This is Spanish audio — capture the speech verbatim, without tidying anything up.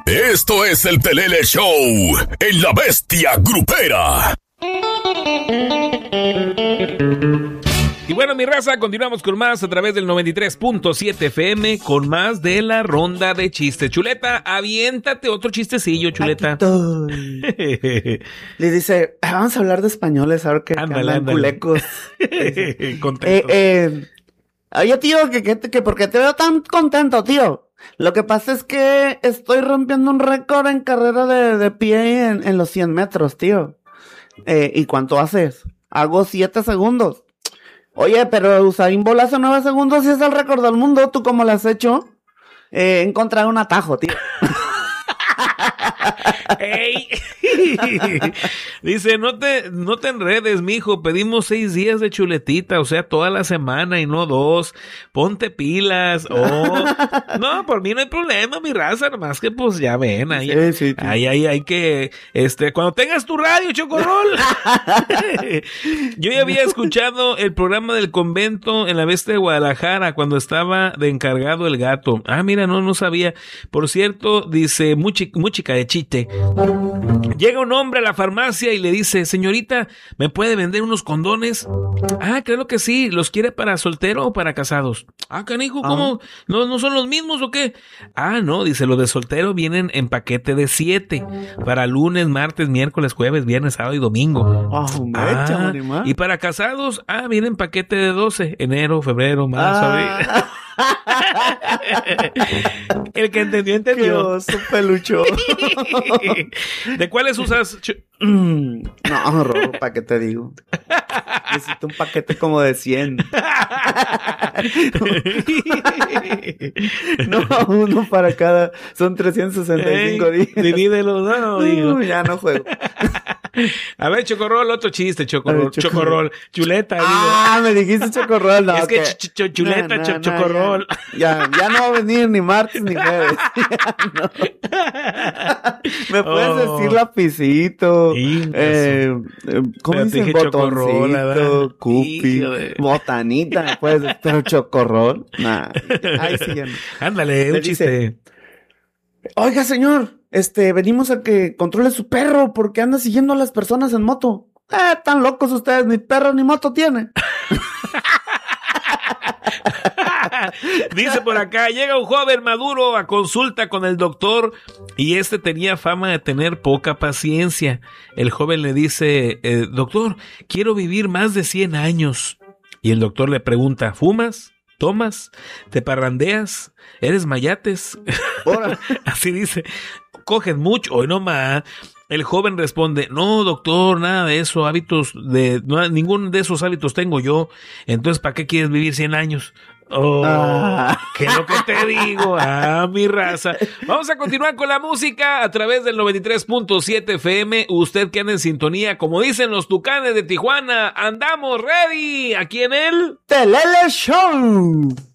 Esto es el Telele Show en La Bestia Grupera. Y bueno, mi raza, continuamos con más a través del noventa y tres punto siete F M con más de la ronda de chistes. Chuleta, aviéntate otro chistecillo, Chuleta. Le dice, vamos a hablar de españoles ahora que Ándale, andan ándale. culecos. Contento. Eh, eh, oye, tío, que, que, que porque te veo tan contento, tío. Lo que pasa es que estoy rompiendo un récord en carrera de, de pie en, en los cien metros, tío. Eh, ¿y cuánto haces? Hago siete segundos. Oye, pero Usain Bolt hace nueve segundos y es el récord del mundo. ¿Tú cómo lo has hecho? Eh, he encontrado un atajo, tío. ¡Ey! Dice, no te, no te enredes, mijo. Pedimos seis días de chuletita, o sea, toda la semana y no dos. Ponte pilas. Oh. No, por mí no hay problema, mi raza. Nomás que, pues, ya ven. Ahí, Sí, sí, tío. ahí, ahí hay que... Este, cuando tengas tu radio, Chocorrol. Yo ya había escuchado el programa del convento en la Bestia de Guadalajara cuando estaba de encargado el gato. Ah, mira, no, no sabía. Por cierto, dice, muchi, muchica de chiste. Llega un hombre a la farmacia y le dice, señorita, ¿me puede vender unos condones? Ah, claro que sí. ¿Los quiere para soltero o para casados? Ah, canijo, ¿cómo? Ah. ¿No, ¿No son los mismos o qué? Ah, no, dice, los de soltero vienen en paquete de siete. Para lunes, martes, miércoles, jueves, viernes, sábado y domingo. Oh, mecha, Ah, animal. y para casados, ah, vienen paquete de doce. Enero, febrero, marzo, abril. Ah, El que entendió, qué entendió. oso pelucho. ¿De cuáles usas? Ch- Mm, no, Rorro, ¿para qué te digo? Necesito un paquete como de cien. No, uno para cada. Son trescientos sesenta y cinco Ey, días. divídelo, no, digo. Uh, ya no juego. A ver, Chocorrol, otro chiste, A Chocorrol. ver, Chocorrol. Chocorrol. Chuleta, digo. Ah, me dijiste chocorrol. No, Es que que- ch- ch- chuleta, No, no, ch- no, chocorrol. Ya, ya no va a venir ni martes ni jueves. Ya no. ¿Me puedes Oh. decir lapicito? Ingazo. Eh, eh, ¿Cómo Pero te dicen? dije chocorrol, ¿verdad? Botoncito, cupi, Hijo de- botanita, me puedes decir, pero chocorrol. Nah. Ay, sí, ya no. Ándale, Le un dice, chiste. Oiga, señor, este, venimos a que controle su perro porque anda siguiendo a las personas en moto. Eh, tan locos ustedes, ni perro ni moto tiene. Dice por acá, llega un joven maduro a consulta con el doctor y este tenía fama de tener poca paciencia. El joven le dice, eh, doctor, quiero vivir más de cien años. Y el doctor le pregunta, ¿fumas? ¿Tomas? ¿Te parrandeas? ¿Eres mayates? Ahora. Así dice, ¿coges mucho? Hoy no más. El joven responde, no, doctor, nada de eso, hábitos de, no, ninguno de esos hábitos tengo yo. Entonces, ¿para qué quieres vivir cien años? Oh, Ah. ¿qué es lo que te digo? Ah, mi raza. Vamos a continuar con la música a través del noventa y tres punto siete F M. Usted que anda en sintonía, como dicen los Tucanes de Tijuana, andamos ready aquí en el... Telele Show.